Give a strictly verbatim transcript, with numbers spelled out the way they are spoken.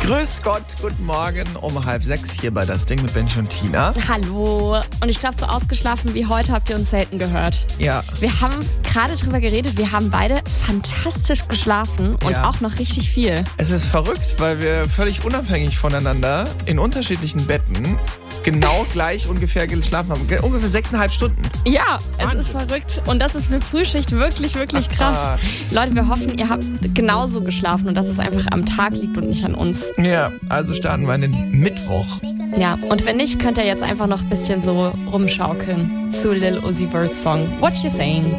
Grüß Gott, guten Morgen um halb sechs hier bei Das Ding mit Benji und Tina. Hallo. Und ich glaube, so ausgeschlafen wie heute habt ihr uns selten gehört. Ja. Wir haben gerade drüber geredet, wir haben beide fantastisch geschlafen und Ja. auch noch richtig viel. Es ist verrückt, weil wir völlig unabhängig voneinander in unterschiedlichen Betten genau gleich ungefähr geschlafen haben. Ge- Ungefähr sechseinhalb Stunden. Ja, es Wahnsinn. ist verrückt. Und das ist für Frühschicht wirklich, wirklich krass. Leute, wir hoffen, ihr habt genauso geschlafen und dass es einfach am Tag liegt und nicht an uns. Ja, also starten wir in den Mittwoch. Ja, und wenn nicht, könnt ihr jetzt einfach noch ein bisschen so rumschaukeln zu Lil Uzi Vert's Song What You Saying.